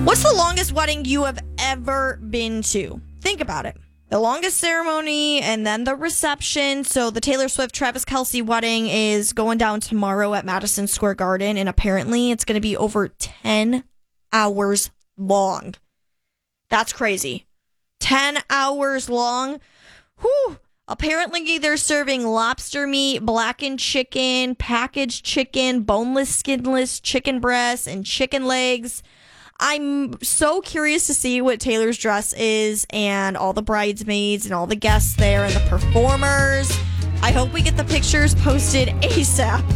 What's the longest wedding you have ever been to? Think about it. The longest ceremony and then the reception. So the Taylor Swift Travis Kelce wedding is going down tomorrow at Madison Square Garden, and apparently it's going to be over 10 hours long. That's crazy. 10 hours long. Whew. Apparently they're serving lobster meat, blackened chicken, packaged chicken, boneless, skinless chicken breasts, and chicken legs. I'm so curious to see what Taylor's dress is and all the bridesmaids and all the guests there and the performers. I hope we get the pictures posted ASAP.